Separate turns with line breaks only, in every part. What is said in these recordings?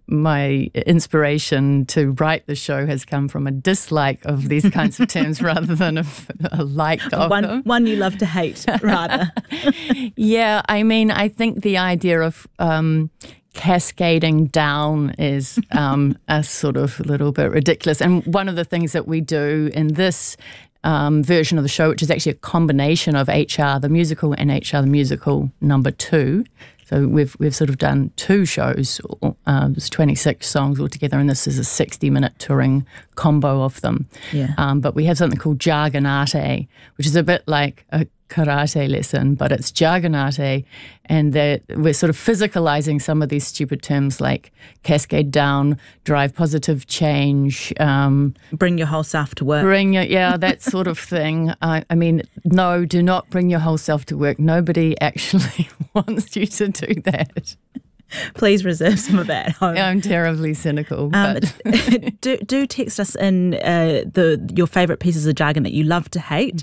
my inspiration to write the show has come from a dislike of these kinds of terms rather than a like of them.
One you love to hate, rather.
Yeah, I mean, I think the idea of cascading down is a sort of little bit ridiculous. And one of the things that we do in this version of the show, which is actually a combination of HR the Musical and HR the Musical #2. So we've sort of done 2 shows. There's 26 songs altogether, and this is a 60-minute touring combo of them.
Yeah.
But we have something called Jargonate, which is a bit like a karate lesson, but it's Jargonate, and we're sort of physicalizing some of these stupid terms like cascade down, drive positive change.
Bring your whole self to work.
That sort of thing. I mean, no, do not bring your whole self to work. Nobody actually wants you to do that.
Please reserve some of that at home.
I'm terribly cynical. But
do text us in your favourite pieces of jargon that you love to hate,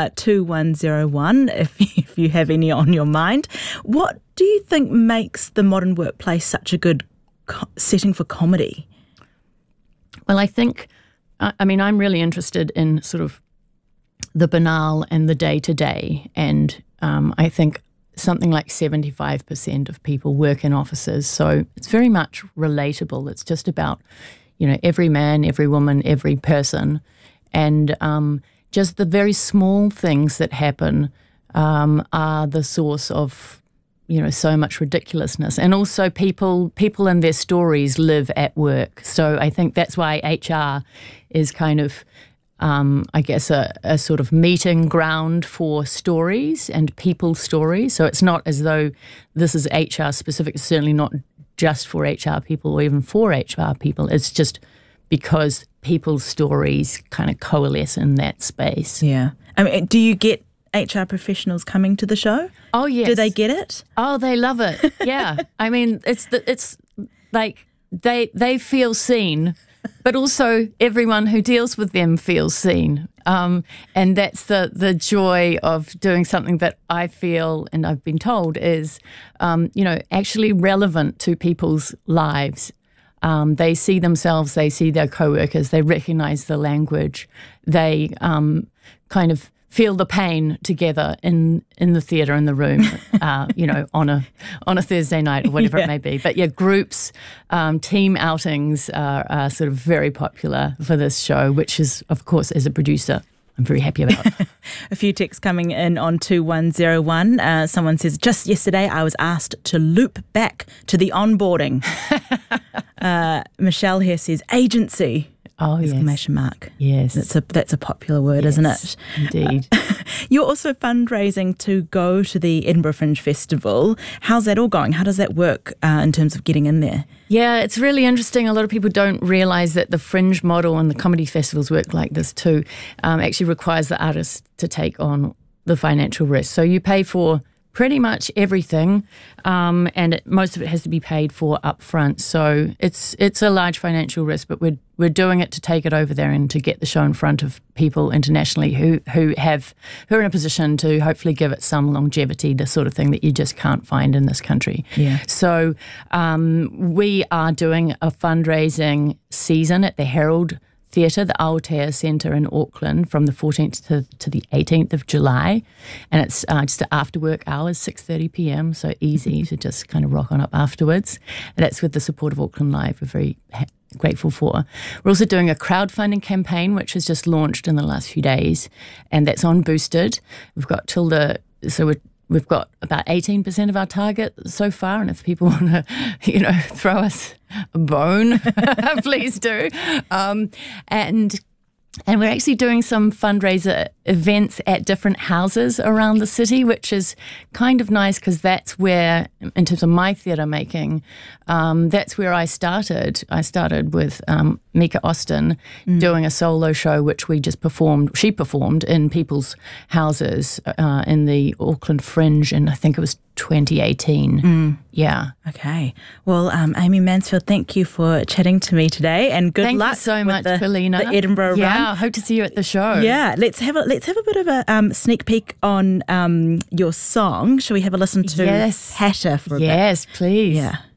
2101, if you have any on your mind. What do you think makes the modern workplace such a good setting for comedy?
Well, I think, I'm really interested in sort of the banal and the day-to-day, and I think something like 75% of people work in offices, so it's very much relatable. It's just about, every man, every woman, every person, and just the very small things that happen are the source of, so much ridiculousness. And also people and their stories live at work. So I think that's why HR is kind of I guess, a sort of meeting ground for stories and people's stories. So it's not as though this is HR specific. It's certainly not just for HR people or even for HR people. It's just because people's stories kind of coalesce in that space.
Yeah. I mean, do you get HR professionals coming to the show?
Oh, yes.
Do they get it?
Oh, they love it. Yeah. I mean, it's like they feel seen. But also everyone who deals with them feels seen. And that's the joy of doing something that I feel, and I've been told, is, actually relevant to people's lives. They see themselves, they see their co-workers, they recognise the language, they kind of feel the pain together in the theatre, in the room, on a Thursday night or whatever it may be. But yeah, groups, team outings are sort of very popular for this show, which is, of course, as a producer, I'm very happy about.
A few texts coming in on 2101. Someone says, just yesterday I was asked to loop back to the onboarding. Michelle here says, agency.
Oh,
exclamation mark.
Yes.
That's a popular word, isn't it?
Indeed.
You're also fundraising to go to the Edinburgh Fringe Festival. How's that all going? How does that work in terms of getting in there?
Yeah, it's really interesting. A lot of people don't realise that the Fringe model and the comedy festivals work like this too. Actually requires the artist to take on the financial risk. So you pay for pretty much everything, and most of it has to be paid for up front. So it's a large financial risk, but we're doing it to take it over there and to get the show in front of people internationally who are in a position to hopefully give it some longevity, the sort of thing that you just can't find in this country.
Yeah.
So we are doing a fundraising season at the Herald Theatre, the Aotea Centre in Auckland, from the 14th to the 18th of July. And it's just after work hours, 6:30 p.m, so easy to just kind of rock on up afterwards. And that's with the support of Auckland Live. We're very grateful for. We're also doing a crowdfunding campaign, which has just launched in the last few days, and that's on Boosted. We've got we've got about 18% of our target so far, and if people want to, throw us a bone, please do. And we're actually doing some fundraiser events at different houses around the city, which is kind of nice because that's where, in terms of my theatre making, that's where I started. I started with Mika Austin doing a solo show, which she performed in people's houses in the Auckland Fringe, and I think it was 2018. Yeah.
Okay. Well, Amy Mansfield, thank you for chatting to me today, and good luck.
Thank you so much, Paulina.
The Edinburgh run.
Yeah, hope to see you at the show.
Yeah, let's have a bit of a sneak peek on your song. Shall we have a listen to Hatter for a bit?
Yes, please.
Yeah.